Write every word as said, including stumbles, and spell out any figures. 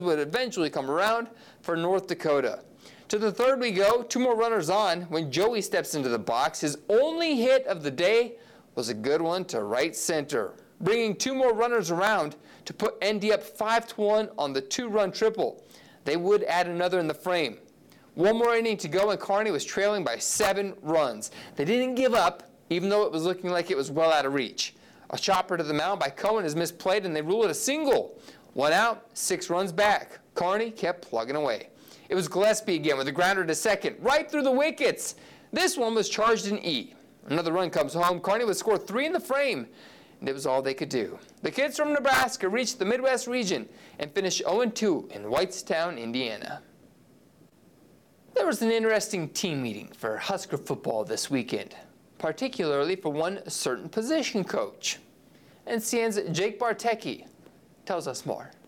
would eventually come around for North Dakota. To the third we go, two more runners on when Joey steps into the box. His only hit of the day was a good one to right center, bringing two more runners around to put N D up five to one on the two-run triple. They would add another in the frame. One more inning to go and Kearney was trailing by seven runs. They didn't give up, even though it was looking like it was well out of reach. A chopper to the mound by Cohen is misplayed and they rule it a single. One out, six runs back. Kearney kept plugging away. It was Gillespie again with a grounder to second, right through the wickets. This one was charged in E. Another run comes home. Kearney would score three in the frame, and it was all they could do. The kids from Nebraska reached the Midwest region and finished oh and two in Whitestown, Indiana. There was an interesting team meeting for Husker football this weekend, particularly for one certain position coach. N C N's Jake Bartecki tells us more.